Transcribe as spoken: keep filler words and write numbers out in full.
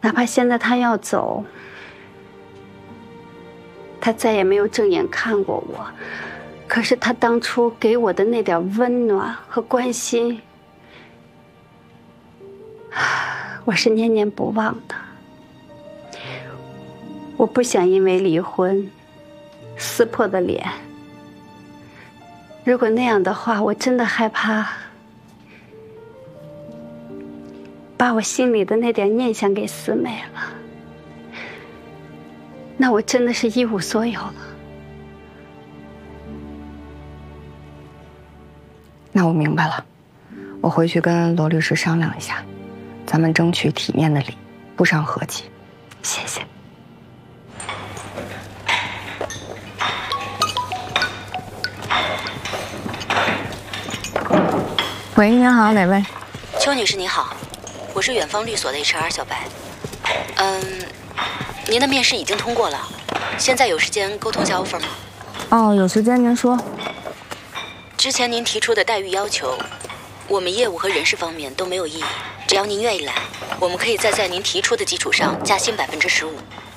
哪怕现在他要走，他再也没有正眼看过我，可是他当初给我的那点温暖和关心，我是念念不忘的。我不想因为离婚撕破的脸，如果那样的话，我真的害怕把我心里的那点念想给撕没了，那我真的是一无所有了。 那我明白了，我回去跟罗律师商量一下，咱们争取体面的离，不伤和气。 谢谢。 喂，您好，哪位？ 邱女士您好，我是远方律所的 H R 小白。嗯，您的面试已经通过了，现在有时间沟通一下 offer 吗？ 哦，有时间您说。 之前您提出的待遇要求，我们业务和人事方面都没有异议，只要您愿意来，我们可以再在您提出的基础上加薪百分之十五。